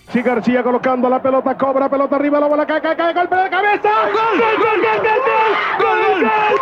Sí, García colocando la pelota, cobra, pelota arriba, la bola cae, golpe de cabeza. ¡Gol, gol, gol, gol, gol, gol! ¡Gol, gol, gol!